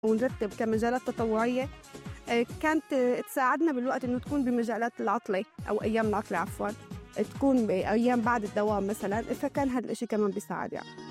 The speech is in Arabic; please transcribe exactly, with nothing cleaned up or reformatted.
ونرتب كمجالات تطوعية كانت تساعدنا بالوقت إنه تكون بمجالات العطلة أو أيام العطلة عفواً، تكون بأيام بعد الدوام مثلاً، فكان هذا الإشي كمان بيساعد يعني.